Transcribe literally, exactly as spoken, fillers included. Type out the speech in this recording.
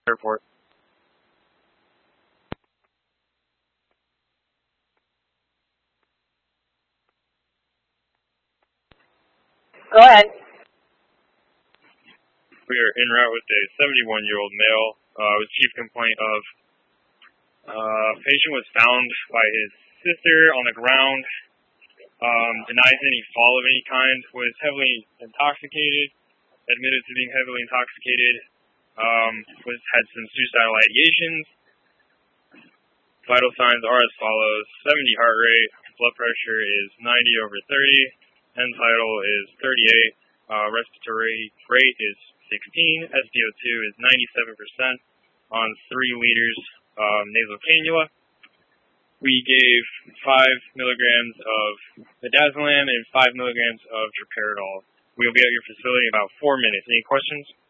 Airport. Go ahead. We are en route with a seventy-one-year-old male uh, with chief complaint of uh, patient was found by his sister on the ground, um, denies any fall of any kind, was heavily intoxicated, admitted to being heavily intoxicated, um, was had some suicidal ideations. Vital signs are as follows: seventy heart rate, blood pressure is ninety over thirty, end vital is thirty-eight, uh, respiratory rate is sixteen, S p O two is ninety-seven percent on three liters um, nasal cannula. We gave five milligrams of midazolam and five milligrams of droperidol. We will be at your facility in about four minutes. Any questions?